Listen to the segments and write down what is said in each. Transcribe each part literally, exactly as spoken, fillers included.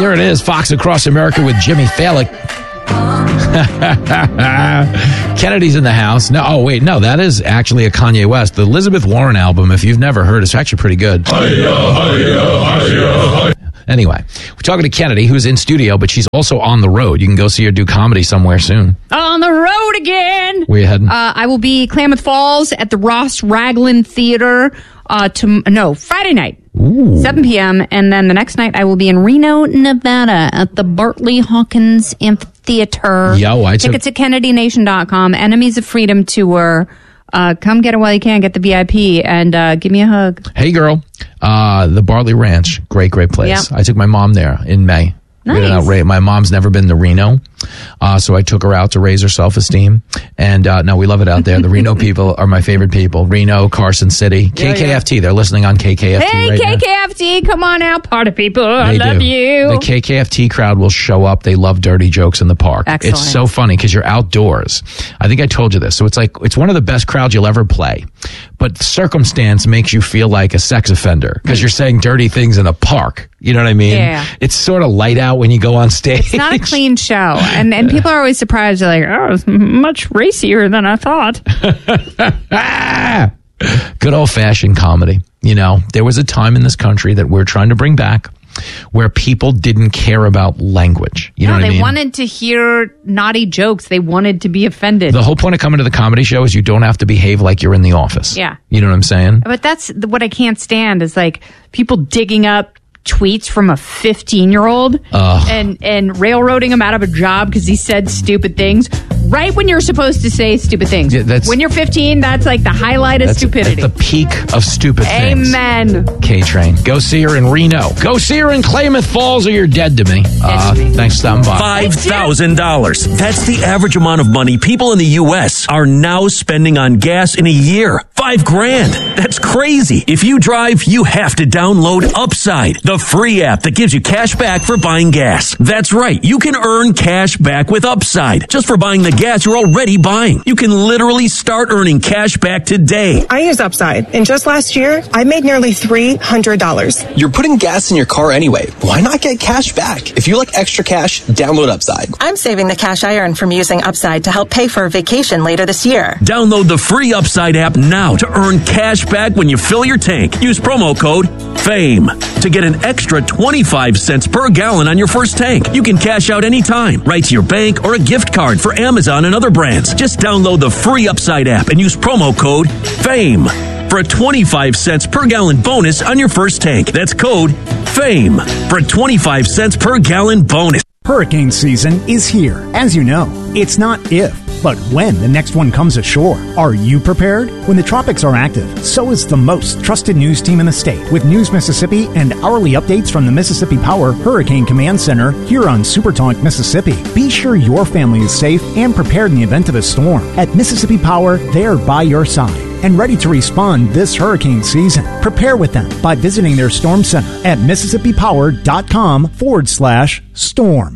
Sure it is. Fox Across America with Jimmy Fallon. Kennedy's in the house. No, oh wait, no, that is actually a Kanye West. The Elizabeth Warren album, if you've never heard, it's actually pretty good. Anyway, we're talking to Kennedy, who's in studio, but she's also on the road. You can go see her do comedy somewhere soon. On the road again. Where you heading? Uh, I will be Klamath Falls at the Ross Raglan Theater. Uh, to, no, Friday night, Ooh. seven p.m. And then the next night, I will be in Reno, Nevada at the Bartley Hawkins Amphitheater. Yo, I Tickets at Kennedy Nation dot com. Enemies of Freedom Tour. Uh, come get it while you can. Get the V I P and uh, give me a hug. Hey, girl. Uh, the Bartley Ranch. Great, great place. Yep. I took my mom there in May. Nice. Out, my mom's never been to Reno, uh, so I took her out to raise her self-esteem. And uh, no, we love it out there. The Reno people are my favorite people. Reno, Carson City, K K F T. Yeah, yeah. They're listening on K K F T hey, right K K F T, now. Come on out, party people. I they love do. you. The K K F T crowd will show up. They love dirty jokes in the park. Excellent. It's so funny because you're outdoors. I think I told you this. So it's like it's one of the best crowds you'll ever play. But circumstance makes you feel like a sex offender because you're saying dirty things in a park. You know what I mean? Yeah. It's sort of light out when you go on stage. It's not a clean show. And and people are always surprised. They're like, oh, it's much racier than I thought. Good old-fashioned comedy. You know, there was a time in this country that we're trying to bring back where people didn't care about language. You no, know what they I mean? wanted to hear naughty jokes. They wanted to be offended. The whole point of coming to the comedy show is you don't have to behave like you're in the office. Yeah. You know what I'm saying? But that's what I can't stand is like people digging up tweets from a fifteen-year-old and, and railroading him out of a job because he said stupid things right when you're supposed to say stupid things. Yeah, that's, when you're fifteen, that's like the highlight of that's, stupidity. That's the peak of stupid things. Amen. K-Train. Go see her in Reno. Go see her in Klamath Falls or you're dead to me. Dead Uh, to me. Thanks for stopping by. five thousand dollars. That's the average amount of money people in the U S are now spending on gas in a year. Five grand. That's crazy. If you drive, you have to download Upside, the free app that gives you cash back for buying gas. That's right. You can earn cash back with Upside just for buying the gas you're already buying. You can literally start earning cash back today. I use Upside, and just last year, I made nearly three hundred dollars. You're putting gas in your car anyway. Why not get cash back? If you like extra cash, download Upside. I'm saving the cash I earn from using Upside to help pay for a vacation later this year. Download the free Upside app now to earn cash back when you fill your tank. Use promo code FAME to get an extra twenty-five cents per gallon on your first tank. You can cash out anytime, right to your bank or a gift card for Amazon and other brands. Just download the free Upside app and use promo code FAME for a twenty-five cents per gallon bonus on your first tank. That's code FAME for a twenty-five cents per gallon bonus. Hurricane season is here. As you know, it's not if, but when the next one comes ashore. Are you prepared? When the tropics are active, so is the most trusted news team in the state with News Mississippi and hourly updates from the Mississippi Power Hurricane Command Center here on Supertalk Mississippi. Be sure your family is safe and prepared in the event of a storm. At Mississippi Power, they're by your side and ready to respond this hurricane season. Prepare with them by visiting their storm center at mississippipower.com forward slash storm.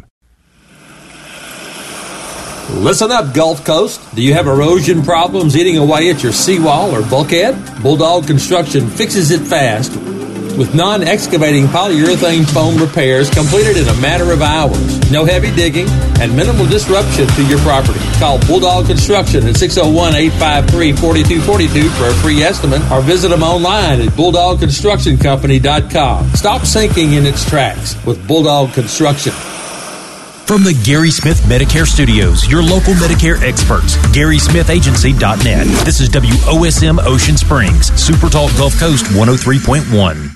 Listen up, Gulf Coast. Do you have erosion problems eating away at your seawall or bulkhead? Bulldog Construction fixes it fast with non-excavating polyurethane foam repairs completed in a matter of hours. No heavy digging and minimal disruption to your property. Call Bulldog Construction at six oh one, eight five three, four two four two for a free estimate or visit them online at bulldog construction company dot com. Stop sinking in its tracks with Bulldog Construction. From the Gary Smith Medicare Studios, your local Medicare experts, Gary Smith Agency dot net. This is W O S M Ocean Springs, Super Talk Gulf Coast one oh three point one.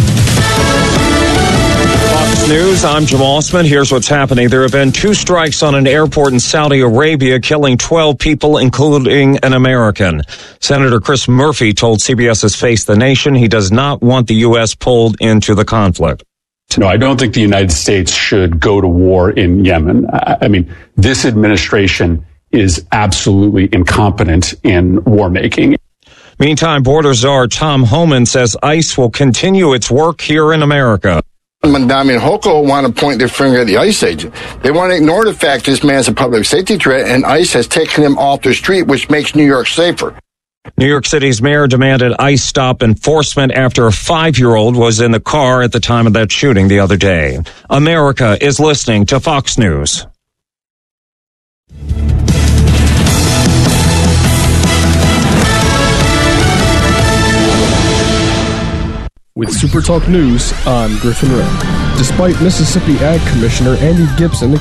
Fox News, I'm Jamal Osman. Here's what's happening. There have been two strikes on an airport in Saudi Arabia, killing twelve people, including an American. Senator Chris Murphy told CBS's Face the Nation he does not want the U S pulled into the conflict. No, I don't think the United States should go to war in Yemen. I, I mean, this administration is absolutely incompetent in war making. Meantime, border czar Tom Homan says ICE will continue its work here in America. Mandami and Hochul want to point their finger at the ICE agent. They want to ignore the fact this man's a public safety threat, and ICE has taken him off the street, which makes New York safer. New York City's mayor demanded ICE stop enforcement after a five-year-old was in the car at the time of that shooting the other day. America is listening to Fox News. With SuperTalk News, I'm Griffin Wray. Despite Mississippi Ag Commissioner Andy Gibson